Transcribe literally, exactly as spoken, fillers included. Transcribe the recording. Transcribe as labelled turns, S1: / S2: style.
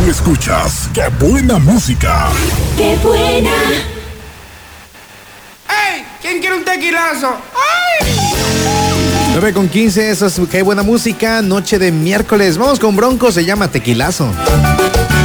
S1: Solo escuchas ¡qué buena música!
S2: ¡Qué buena!
S3: ¡Ey! ¿Quién quiere un tequilazo? ¡Ay!
S4: nueve con quince, eso es qué buena música, noche de miércoles. Vamos con Bronco, se llama Tequilazo.